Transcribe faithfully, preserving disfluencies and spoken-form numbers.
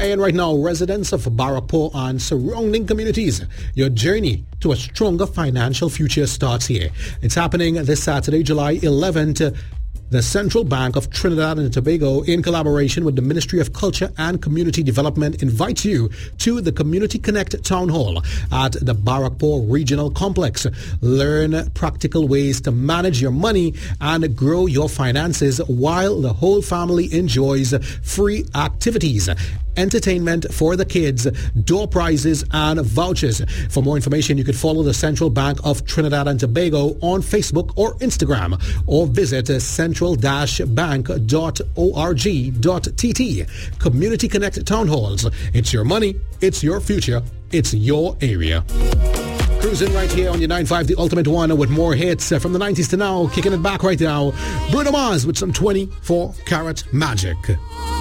And right now, residents of Barrackpore and surrounding communities, your journey to a stronger financial future starts here. It's happening this Saturday, July eleventh. The Central Bank of Trinidad and Tobago, in collaboration with the Ministry of Culture and Community Development, invites you to the Community Connect Town Hall at the Barrackpore Regional Complex. Learn practical ways to manage your money and grow your finances while the whole family enjoys free activities, entertainment for the kids, door prizes and vouchers. For more information, you could follow the Central Bank of Trinidad and Tobago on Facebook or Instagram, or visit central dash bank dot org dot t t. Community Connect Town Halls. It's your money, it's your future, it's your area. Cruising right here on your nine five, the ultimate one, with more hits from the nineties to now. Kicking it back right now, Bruno Mars with some twenty-four karat magic.